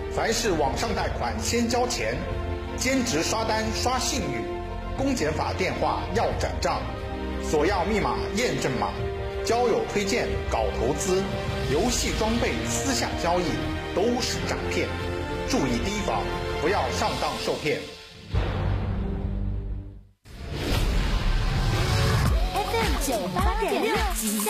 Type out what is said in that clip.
凡是网上贷款先交钱，兼职刷单刷信誉，公检法电话要转账，索要密码验证码，交友推荐搞投资，游戏装备私下交易都是诈骗，注意提防，不要上当受骗。 FM 98.6